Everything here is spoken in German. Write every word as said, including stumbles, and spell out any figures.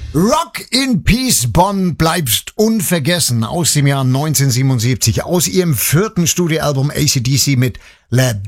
Rock in Peace Bonn bleibst unvergessen aus dem Jahr neunzehnhundertsiebenundsiebzig, aus ihrem vierten Studioalbum A C D C mit Let